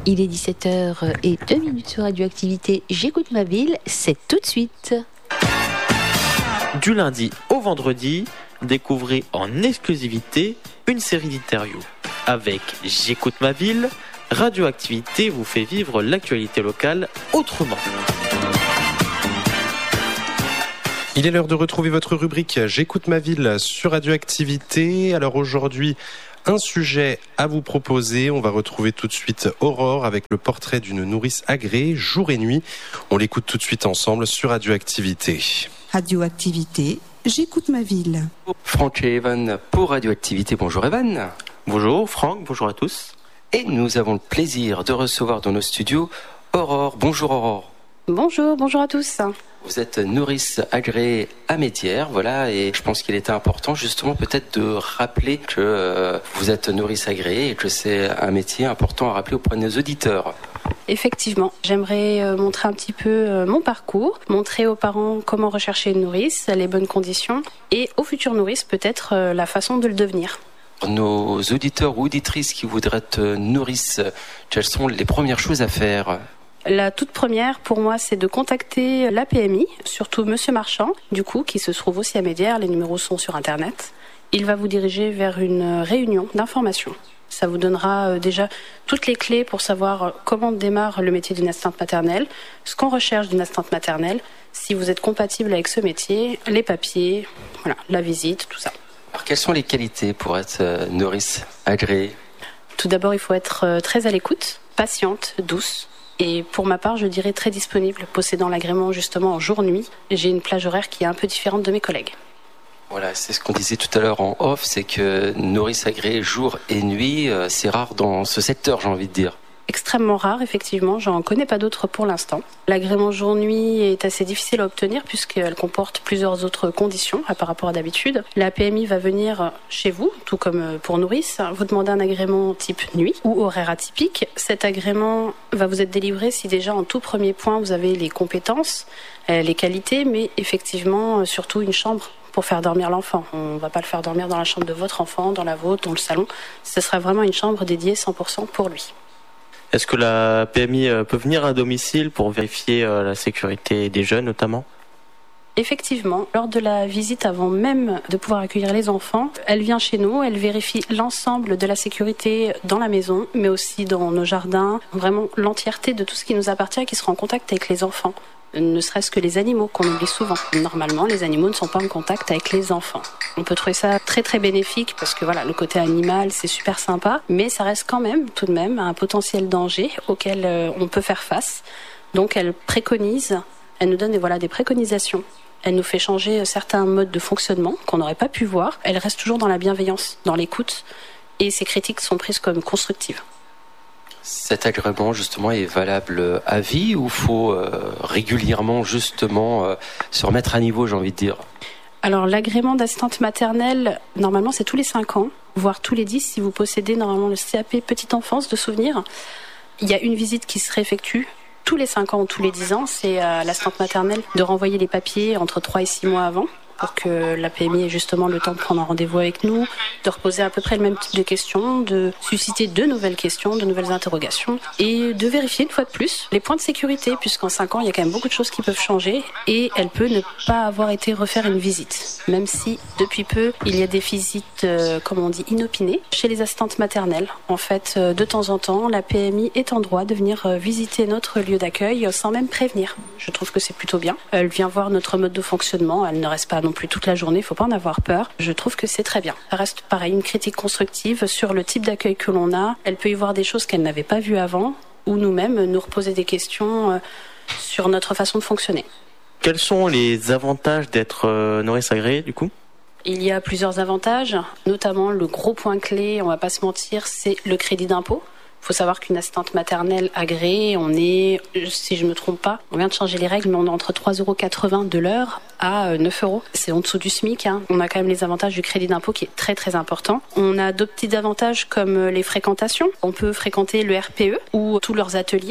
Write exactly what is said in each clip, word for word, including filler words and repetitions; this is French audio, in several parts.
Il est dix-sept heures et deux minutes sur Radioactivité. J'écoute ma ville, c'est tout de suite. Du lundi au vendredi, découvrez en exclusivité une série d'interviews. Avec J'écoute ma ville, Radioactivité vous fait vivre l'actualité locale autrement. Il est l'heure de retrouver votre rubrique J'écoute ma ville sur Radioactivité. Alors aujourd'hui, un sujet à vous proposer. On va retrouver tout de suite Aurore avec le portrait d'une nourrice agréée jour et nuit. On l'écoute tout de suite ensemble sur Radioactivité. Radioactivité, j'écoute ma ville. Franck et Evan pour Radioactivité. Bonjour Evan. Bonjour Franck, bonjour à tous. Et nous avons le plaisir de recevoir dans nos studios Aurore. Bonjour Aurore. Bonjour, bonjour à tous. Vous êtes nourrice agréée à Médières, voilà, et je pense qu'il était important justement peut-être de rappeler que euh, vous êtes nourrice agréée et que c'est un métier important à rappeler auprès de nos auditeurs. Effectivement, j'aimerais euh, montrer un petit peu euh, mon parcours, montrer aux parents comment rechercher une nourrice, les bonnes conditions, et aux futures nourrices peut-être euh, la façon de le devenir. Nos auditeurs ou auditrices qui voudraient être nourrices, quelles sont les premières choses à faire ? La toute première, pour moi, c'est de contacter la P M I, surtout Monsieur Marchand, du coup, qui se trouve aussi à Médières. Les numéros sont sur Internet. Il va vous diriger vers une réunion d'information. Ça vous donnera déjà toutes les clés pour savoir comment démarre le métier d'une assistante maternelle, ce qu'on recherche d'une assistante maternelle, si vous êtes compatible avec ce métier, les papiers, voilà, la visite, tout ça. Alors, quelles sont les qualités pour être nourrice agréée ? Tout d'abord, il faut être très à l'écoute, patiente, douce. Et pour ma part, je dirais très disponible, possédant l'agrément justement en jour-nuit. J'ai une plage horaire qui est un peu différente de mes collègues. Voilà, c'est ce qu'on disait tout à l'heure en off, c'est que nourrice agréée jour et nuit, c'est rare dans ce secteur, j'ai envie de dire. Extrêmement rare, effectivement, j'en connais pas d'autres pour l'instant. L'agrément jour-nuit est assez difficile à obtenir puisqu'elle comporte plusieurs autres conditions par rapport à d'habitude. La P M I va venir chez vous, tout comme pour nourrice, vous demander un agrément type nuit ou horaire atypique. Cet agrément va vous être délivré si déjà en tout premier point vous avez les compétences, les qualités, mais effectivement surtout une chambre pour faire dormir l'enfant. On ne va pas le faire dormir dans la chambre de votre enfant, dans la vôtre, dans le salon. Ce sera vraiment une chambre dédiée cent pour cent pour lui. Est-ce que la P M I peut venir à domicile pour vérifier la sécurité des jeunes notamment ? Effectivement, lors de la visite, avant même de pouvoir accueillir les enfants, elle vient chez nous, elle vérifie l'ensemble de la sécurité dans la maison, mais aussi dans nos jardins, vraiment l'entièreté de tout ce qui nous appartient et qui sera en contact avec les enfants. Ne serait-ce que les animaux qu'on oublie souvent. Normalement, les animaux ne sont pas en contact avec les enfants. On peut trouver ça très très bénéfique parce que voilà, le côté animal, c'est super sympa, mais ça reste quand même, tout de même, un potentiel danger auquel euh, on peut faire face. Donc elle préconise, elle nous donne voilà, des préconisations. Elle nous fait changer certains modes de fonctionnement qu'on n'aurait pas pu voir. Elle reste toujours dans la bienveillance, dans l'écoute, et ses critiques sont prises comme constructives. Cet agrément justement est valable à vie ou faut euh, régulièrement justement euh, se remettre à niveau, j'ai envie de dire ? Alors l'agrément d'assistante maternelle, normalement c'est tous les cinq ans, voire tous les dix si vous possédez normalement le C A P petite enfance de souvenir. Il y a une visite qui se réeffectue tous les cinq ans ou tous les dix ans, c'est à l'assistante maternelle de renvoyer les papiers entre trois et six mois avant, pour que la P M I ait justement le temps de prendre un rendez-vous avec nous, de reposer à peu près le même type de questions, de susciter de nouvelles questions, de nouvelles interrogations et de vérifier une fois de plus les points de sécurité, puisqu'en cinq ans, il y a quand même beaucoup de choses qui peuvent changer et elle peut ne pas avoir été refaire une visite, même si depuis peu, il y a des visites, euh, comme on dit, inopinées chez les assistantes maternelles. En fait, euh, de temps en temps, la P M I est en droit de venir euh, visiter notre lieu d'accueil sans même prévenir. Je trouve que c'est plutôt bien. Elle vient voir notre mode de fonctionnement, elle ne reste pas non plus toute la journée, il ne faut pas en avoir peur. Je trouve que c'est très bien. Ça reste pareil, une critique constructive sur le type d'accueil que l'on a. Elle peut y voir des choses qu'elle n'avait pas vues avant ou nous-mêmes nous reposer des questions sur notre façon de fonctionner. Quels sont les avantages d'être nourrice agréée du coup ? Il y a plusieurs avantages, notamment le gros point clé, on ne va pas se mentir, c'est le crédit d'impôt. Il faut savoir qu'une assistante maternelle agréée, on est, si je ne me trompe pas, on vient de changer les règles, mais on est entre trois euros quatre-vingts de l'heure à neuf euros. C'est en dessous du SMIC. Hein. On a quand même les avantages du crédit d'impôt qui est très très important. On a d'autres petits avantages comme les fréquentations. On peut fréquenter le R P E ou tous leurs ateliers.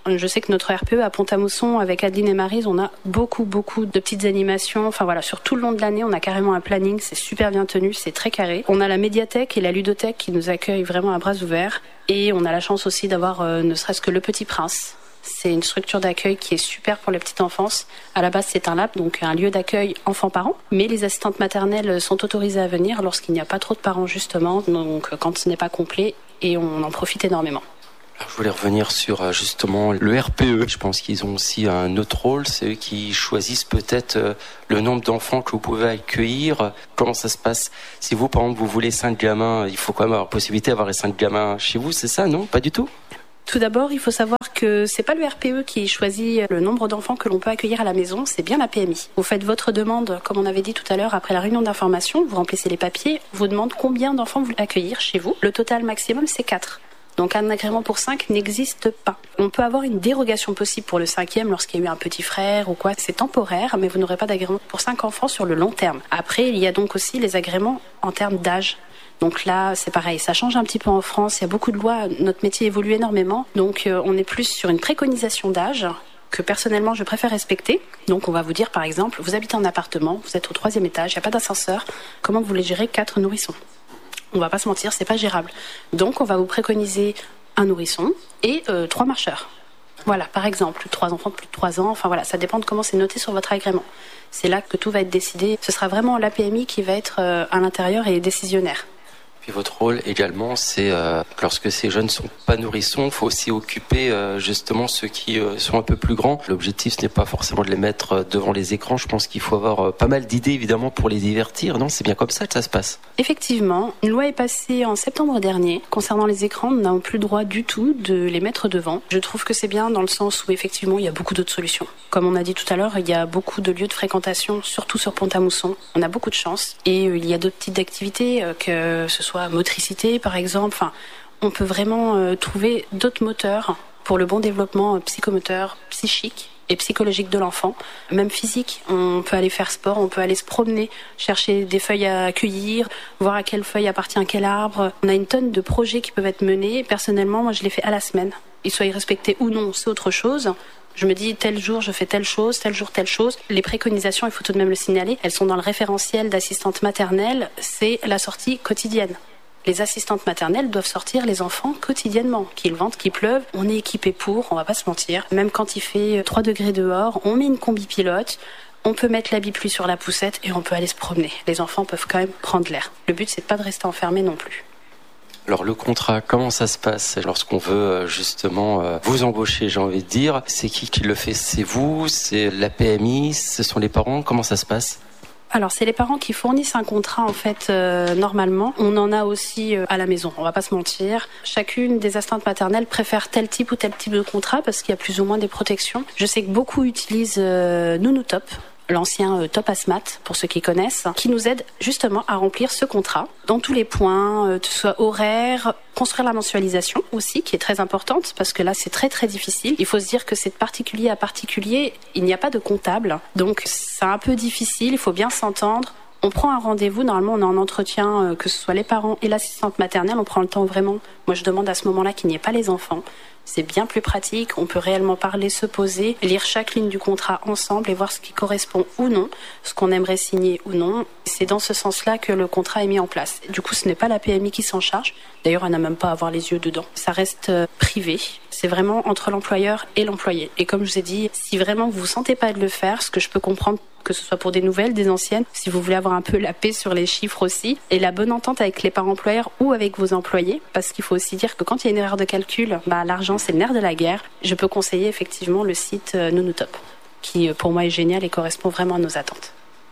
Je sais que notre R P E à Pont-à-Mousson, avec Adeline et Maryse, on a beaucoup, beaucoup de petites animations. Enfin voilà, sur tout le long de l'année, on a carrément un planning. C'est super bien tenu, c'est très carré. On a la médiathèque et la ludothèque qui nous accueillent vraiment à bras ouverts. Et on a la chance aussi d'avoir euh, ne serait-ce que le Petit Prince. C'est une structure d'accueil qui est super pour la petite enfance. À la base, c'est un L A P, donc un lieu d'accueil enfants-parents. Mais les assistantes maternelles sont autorisées à venir lorsqu'il n'y a pas trop de parents, justement. Donc quand ce n'est pas complet, et on en profite énormément. Alors, je voulais revenir sur justement le R P E. Je pense qu'ils ont aussi un autre rôle. C'est eux qui choisissent peut-être le nombre d'enfants que vous pouvez accueillir. Comment ça se passe? Si vous, par exemple, vous voulez cinq gamins, il faut quand même avoir la possibilité d'avoir les cinq gamins chez vous, c'est ça, non? Pas du tout? Tout d'abord, il faut savoir que c'est pas le R P E qui choisit le nombre d'enfants que l'on peut accueillir à la maison, c'est bien la P M I. Vous faites votre demande, comme on avait dit tout à l'heure, après la réunion d'information, vous remplissez les papiers, vous demande combien d'enfants vous voulez accueillir chez vous. Le total maximum, c'est quatre. Donc un agrément pour cinq n'existe pas. On peut avoir une dérogation possible pour le cinquième lorsqu'il y a eu un petit frère ou quoi. C'est temporaire, mais vous n'aurez pas d'agrément pour cinq enfants sur le long terme. Après, il y a donc aussi les agréments en termes d'âge. Donc là, c'est pareil, ça change un petit peu en France. Il y a beaucoup de lois, notre métier évolue énormément. Donc euh, on est plus sur une préconisation d'âge que personnellement je préfère respecter. Donc on va vous dire par exemple, vous habitez en appartement, vous êtes au troisième étage, il n'y a pas d'ascenseur. Comment vous voulez gérer quatre nourrissons? On va pas se mentir, c'est pas gérable. Donc on va vous préconiser un nourrisson et euh, trois marcheurs. Voilà, par exemple, trois enfants de plus de trois ans. Enfin voilà, ça dépend de comment c'est noté sur votre agrément. C'est là que tout va être décidé. Ce sera vraiment l'A P M I qui va être euh, à l'intérieur et décisionnaire. Puis votre rôle également, c'est euh, lorsque ces jeunes sont pas nourrissons, il faut aussi occuper euh, justement ceux qui euh, sont un peu plus grands. L'objectif, ce n'est pas forcément de les mettre devant les écrans. Je pense qu'il faut avoir euh, pas mal d'idées évidemment pour les divertir. Non, c'est bien comme ça que ça se passe. Effectivement, une loi est passée en septembre dernier concernant les écrans. Nous n'avons plus le droit du tout de les mettre devant. Je trouve que c'est bien dans le sens où effectivement il y a beaucoup d'autres solutions. Comme on a dit tout à l'heure, il y a beaucoup de lieux de fréquentation, surtout sur Pont-à-Mousson. On a beaucoup de chance et euh, il y a d'autres types d'activités, euh, que ce soit motricité par exemple. Enfin, on peut vraiment euh, trouver d'autres moteurs pour le bon développement euh, psychomoteur, psychique et psychologique de l'enfant, même physique. On peut aller faire sport, on peut aller se promener, chercher des feuilles à cueillir, voir à quelle feuille appartient quel arbre. On a une tonne de projets qui peuvent être menés. Personnellement, moi je les fais à la semaine. Ils soient respectés ou non, c'est autre chose. Je me dis, tel jour, je fais telle chose, tel jour, telle chose. Les préconisations, il faut tout de même le signaler, elles sont dans le référentiel d'assistante maternelle, c'est la sortie quotidienne. Les assistantes maternelles doivent sortir les enfants quotidiennement, qu'il vente, qu'il pleuve. On est équipé pour, on va pas se mentir. Même quand il fait trois degrés dehors, on met une combi pilote, on peut mettre l'habit pluie sur la poussette et on peut aller se promener. Les enfants peuvent quand même prendre l'air. Le but, c'est de pas de rester enfermés non plus. Alors le contrat, comment ça se passe lorsqu'on veut justement vous embaucher, j'ai envie de dire? C'est qui qui le fait? C'est vous? C'est la P M I? Ce sont les parents? Comment ça se passe? Alors c'est les parents qui fournissent un contrat en fait euh, normalement. On en a aussi euh, à la maison, on va pas se mentir. Chacune des assistantes maternelles préfère tel type ou tel type de contrat parce qu'il y a plus ou moins des protections. Je sais que beaucoup utilisent euh, Nounotop, l'ancien euh, Top Asmat pour ceux qui connaissent, qui nous aide justement à remplir ce contrat dans tous les points, euh, que ce soit horaire, construire la mensualisation aussi, qui est très importante parce que là c'est très très difficile. Il faut se dire que c'est de particulier à particulier, il n'y a pas de comptable, donc c'est un peu difficile, il faut bien s'entendre. On prend un rendez-vous, normalement on est en entretien, euh, que ce soit les parents et l'assistante maternelle, on prend le temps vraiment. Moi je demande à ce moment-là qu'il n'y ait pas les enfants. C'est bien plus pratique, on peut réellement parler, se poser, lire chaque ligne du contrat ensemble et voir ce qui correspond ou non, ce qu'on aimerait signer ou non. C'est dans ce sens-là que le contrat est mis en place. Du coup, ce n'est pas la P M I qui s'en charge. D'ailleurs, elle n'a même pas à avoir les yeux dedans. Ça reste euh, privé. C'est vraiment entre l'employeur et l'employé. Et comme je vous ai dit, si vraiment vous ne vous sentez pas de le faire, ce que je peux comprendre, que ce soit pour des nouvelles, des anciennes, si vous voulez avoir un peu la paix sur les chiffres aussi, et la bonne entente avec les parents employeurs ou avec vos employés, parce qu'il faut aussi dire que quand il y a une erreur de calcul, bah, l'argent c'est le nerf de la guerre. Je peux conseiller effectivement le site euh, Nounotop, qui pour moi est génial et correspond vraiment à nos attentes.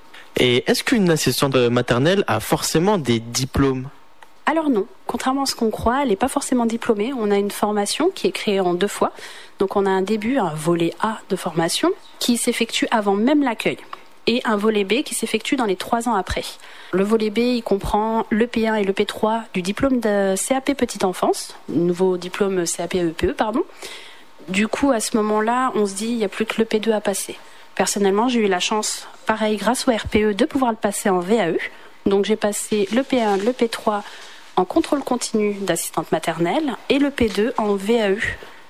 Et est-ce qu'une assistante maternelle a forcément des diplômes ? Alors non, contrairement à ce qu'on croit, elle n'est pas forcément diplômée. On a une formation qui est créée en deux fois. Donc on a un début, un volet A de formation, qui s'effectue avant même l'accueil. Et un volet B qui s'effectue dans les trois ans après. Le volet B, il comprend le P un et le P trois du diplôme de C A P Petite Enfance, nouveau diplôme C A P E P E, pardon. Du coup, à ce moment-là, on se dit, il n'y a plus que le P deux à passer. Personnellement, j'ai eu la chance, pareil, grâce au R P E, de pouvoir le passer en V A E. Donc j'ai passé le P un, le P trois en contrôle continu d'assistante maternelle et le P deux en V A E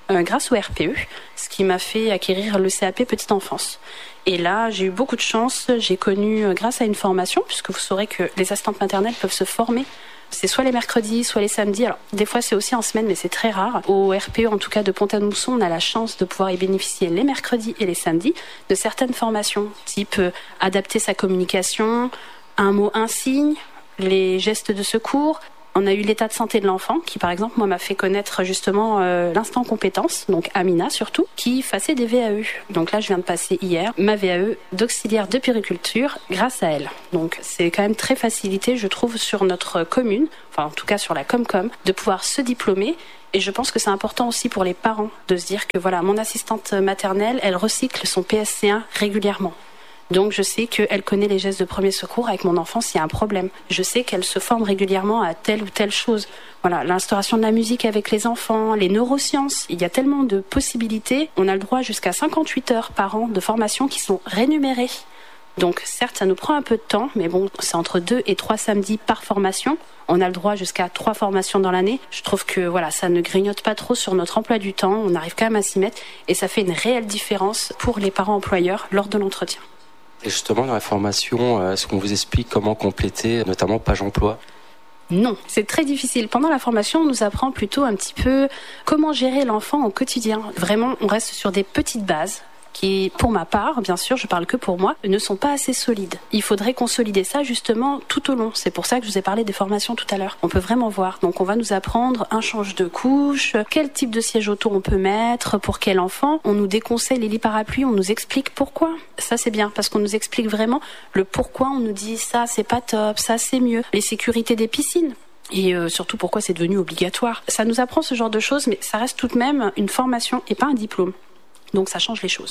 euh, grâce au R P E, ce qui m'a fait acquérir le C A P Petite Enfance. Et là, j'ai eu beaucoup de chance. J'ai connu, euh, grâce à une formation, puisque vous saurez que les assistantes maternelles peuvent se former. C'est soit les mercredis, soit les samedis. Alors, des fois, c'est aussi en semaine, mais c'est très rare. Au R P E, en tout cas, de Pont-à-Mousson, on a la chance de pouvoir y bénéficier les mercredis et les samedis de certaines formations, type euh, adapter sa communication, un mot, un signe, les gestes de secours. On a eu l'état de santé de l'enfant qui, par exemple, moi, m'a fait connaître justement euh, l'instant compétence, donc Amina surtout, qui faisait des V A E. Donc là, je viens de passer hier ma V A E d'auxiliaire de puériculture grâce à elle. Donc c'est quand même très facilité, je trouve, sur notre commune, enfin en tout cas sur la Comcom, de pouvoir se diplômer. Et je pense que c'est important aussi pour les parents de se dire que voilà, mon assistante maternelle, elle recycle son P S C un régulièrement. Donc je sais qu'elle connaît les gestes de premier secours avec mon enfant s'il y a un problème. Je sais qu'elle se forme régulièrement à telle ou telle chose. Voilà, l'instauration de la musique avec les enfants, les neurosciences, il y a tellement de possibilités. On a le droit jusqu'à cinquante-huit heures par an de formation qui sont rémunérées. Donc certes, ça nous prend un peu de temps, mais bon, c'est entre deux et trois samedis par formation. On a le droit jusqu'à trois formations dans l'année. Je trouve que voilà, ça ne grignote pas trop sur notre emploi du temps. On arrive quand même à s'y mettre et ça fait une réelle différence pour les parents employeurs lors de l'entretien. Et justement, dans la formation, est-ce qu'on vous explique comment compléter, notamment page emploi ? Non, c'est très difficile. Pendant la formation, on nous apprend plutôt un petit peu comment gérer l'enfant au quotidien. Vraiment, on reste sur des petites bases qui, pour ma part, bien sûr, je parle que pour moi, ne sont pas assez solides. Il faudrait consolider ça justement tout au long. C'est pour ça que je vous ai parlé des formations tout à l'heure. On peut vraiment voir. Donc on va nous apprendre un change de couche, quel type de siège auto on peut mettre, pour quel enfant. On nous déconseille les lits parapluies, on nous explique pourquoi. Ça c'est bien parce qu'on nous explique vraiment le pourquoi. On nous dit ça c'est pas top, ça c'est mieux. Les sécurités des piscines. Et euh, surtout pourquoi c'est devenu obligatoire. Ça nous apprend ce genre de choses, mais ça reste tout de même une formation et pas un diplôme. Donc ça change les choses.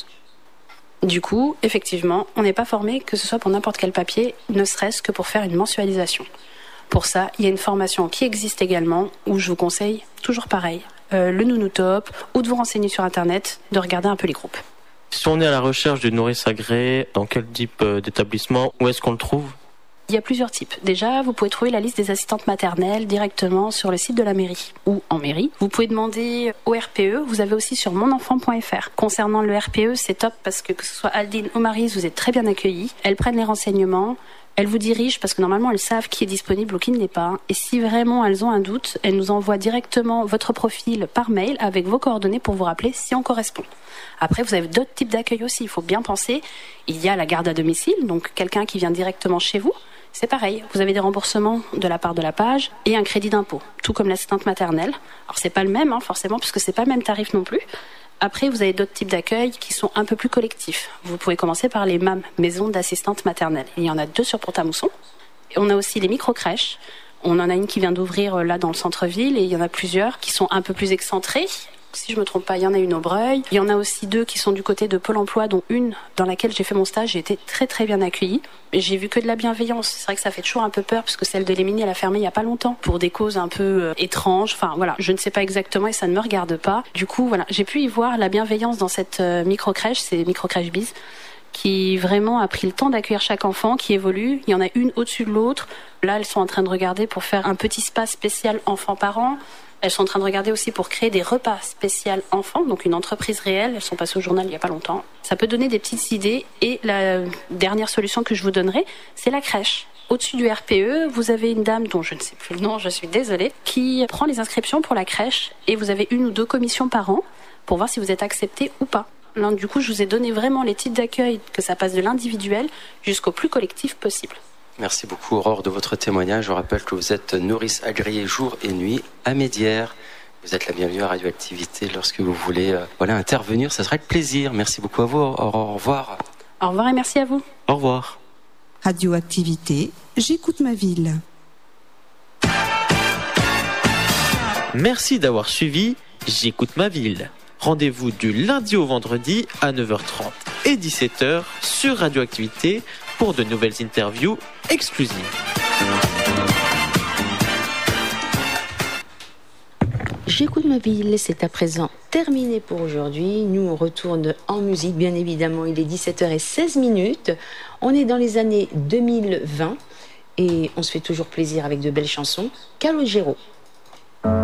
Du coup, effectivement, on n'est pas formé, que ce soit pour n'importe quel papier, ne serait-ce que pour faire une mensualisation. Pour ça, il y a une formation qui existe également, où je vous conseille, toujours pareil, euh, le Nounou Top, ou de vous renseigner sur Internet, de regarder un peu les groupes. Si on est à la recherche d'une nourrice agréée, dans quel type d'établissement, où est-ce qu'on le trouve ? Il y a plusieurs types. Déjà, vous pouvez trouver la liste des assistantes maternelles directement sur le site de la mairie ou en mairie. Vous pouvez demander au R P E. Vous avez aussi sur mon enfant point f r. Concernant le R P E, c'est top parce que que ce soit Aldine ou Maryse, vous êtes très bien accueillis. Elles prennent les renseignements. Elles vous dirigent parce que normalement elles savent qui est disponible ou qui ne l'est pas. Et si vraiment elles ont un doute, elles nous envoient directement votre profil par mail avec vos coordonnées pour vous rappeler si on correspond. Après, vous avez d'autres types d'accueil aussi. Il faut bien penser. Il y a la garde à domicile, donc quelqu'un qui vient directement chez vous. C'est pareil, vous avez des remboursements de la part de la page et un crédit d'impôt, tout comme l'assistante maternelle. Alors c'est pas le même, hein, forcément, puisque c'est pas le même tarif non plus. Après, vous avez d'autres types d'accueil qui sont un peu plus collectifs. Vous pouvez commencer par les M A M, maisons d'assistantes maternelles. Il y en a deux sur Pont-à-Mousson. Et on a aussi les micro-crèches. On en a une qui vient d'ouvrir là dans le centre-ville et il y en a plusieurs qui sont un peu plus excentrées. Si je me trompe pas, il y en a une au Breuil. Il y en a aussi deux qui sont du côté de Pôle emploi, dont une dans laquelle j'ai fait mon stage. J'ai été très très bien accueillie. Et j'ai vu que de la bienveillance. C'est vrai que ça fait toujours un peu peur parce que celle de Lémini, elle a fermé il y a pas longtemps pour des causes un peu euh, étranges. Enfin voilà, je ne sais pas exactement et ça ne me regarde pas. Du coup, voilà, j'ai pu y voir la bienveillance dans cette euh, micro-crèche, c'est micro-crèche Bise, qui vraiment a pris le temps d'accueillir chaque enfant, qui évolue. Il y en a une au-dessus de l'autre. Là, elles sont en train de regarder pour faire un petit spa spécial enfants-parents. Elles sont en train de regarder aussi pour créer des repas spéciaux enfants, donc une entreprise réelle. Elles sont passées au journal il n'y a pas longtemps. Ça peut donner des petites idées. Et la dernière solution que je vous donnerai, c'est la crèche. Au-dessus du R P E, vous avez une dame dont je ne sais plus le nom, je suis désolée, qui prend les inscriptions pour la crèche. Et vous avez une ou deux commissions par an pour voir si vous êtes accepté ou pas. Là, du coup, je vous ai donné vraiment les types d'accueil, que ça passe de l'individuel jusqu'au plus collectif possible. Merci beaucoup Aurore de votre témoignage. Je rappelle que vous êtes nourrice agréée jour et nuit à Médières. Vous êtes la bienvenue à Radioactivité lorsque vous voulez euh, voilà, intervenir. Ça sera avec plaisir. Merci beaucoup à vous Aurore. Au revoir. Au revoir et merci à vous. Au revoir. Radioactivité, j'écoute ma ville. Merci d'avoir suivi J'écoute ma ville. Rendez-vous du lundi au vendredi à neuf heures trente et dix-sept heures sur Radioactivité pour de nouvelles interviews exclusives. J'écoute ma ville, c'est à présent terminé pour aujourd'hui. Nous, on retourne en musique, bien évidemment. Il est dix-sept heures seize minutes. On est dans les années deux mille vingt et on se fait toujours plaisir avec de belles chansons. Calogero.